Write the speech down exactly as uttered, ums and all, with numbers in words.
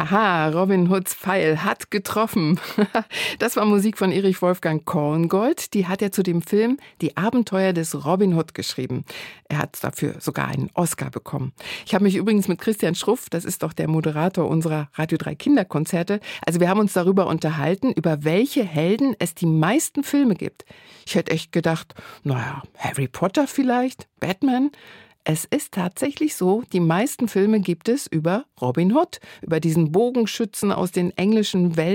Haha, Robin Hoods Pfeil hat getroffen. Das war Musik von Erich Wolfgang Korngold. Die hat er zu dem Film Die Abenteuer des Robin Hood geschrieben. Er hat dafür sogar einen Oscar bekommen. Ich habe mich übrigens mit Christian Schruff, das ist doch der Moderator unserer Radio drei Kinderkonzerte, also wir haben uns darüber unterhalten, über welche Helden es die meisten Filme gibt. Ich hätte echt gedacht, naja, Harry Potter vielleicht, Batman. Es ist tatsächlich so, die meisten Filme gibt es über Robin Hood, über diesen Bogenschützen aus den englischen Wäldern.